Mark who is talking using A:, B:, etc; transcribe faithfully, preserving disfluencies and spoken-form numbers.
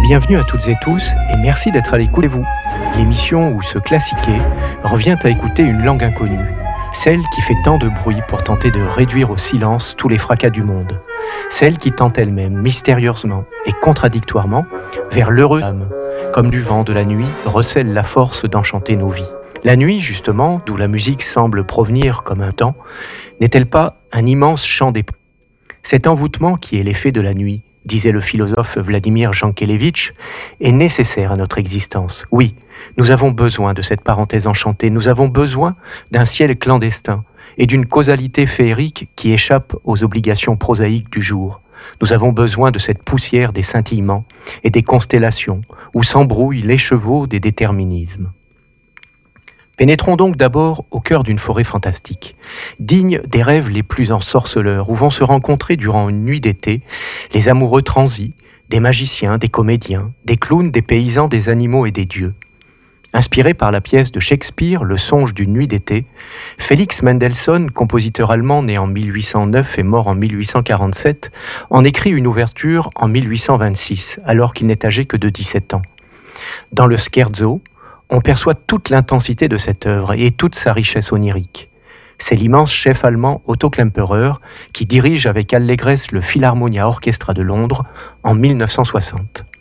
A: Bienvenue à toutes et tous et merci d'être à l'écoute de vous. L'émission où se classiquer revient à écouter une langue inconnue, celle qui fait tant de bruit pour tenter de réduire au silence tous les fracas du monde, celle qui tend elle-même mystérieusement et contradictoirement vers l'heureux âme, comme du vent de la nuit recèle la force d'enchanter nos vies. La nuit, justement, d'où la musique semble provenir comme un temps, n'est-elle pas un immense champ des... Cet envoûtement qui est l'effet de la nuit, disait le philosophe Vladimir Jankélévitch, est nécessaire à notre existence. Oui, nous avons besoin de cette parenthèse enchantée, nous avons besoin d'un ciel clandestin et d'une causalité féerique qui échappe aux obligations prosaïques du jour. Nous avons besoin de cette poussière des scintillements et des constellations où s'embrouillent l'écheveau des déterminismes. Pénétrons donc d'abord au cœur d'une forêt fantastique, digne des rêves les plus ensorceleurs, où vont se rencontrer durant une nuit d'été les amoureux transis, des magiciens, des comédiens, des clowns, des paysans, des animaux et des dieux. Inspiré par la pièce de Shakespeare, Le songe d'une nuit d'été, Félix Mendelssohn, compositeur allemand né en mille huit cent neuf et mort en mille huit cent quarante-sept, en écrit une ouverture en mille huit cent vingt-six, alors qu'il n'est âgé que de dix-sept ans. Dans le scherzo, on perçoit toute l'intensité de cette œuvre et toute sa richesse onirique. C'est l'immense chef allemand Otto Klemperer qui dirige avec allégresse le Philharmonia Orchestra de Londres en mille neuf cent soixante.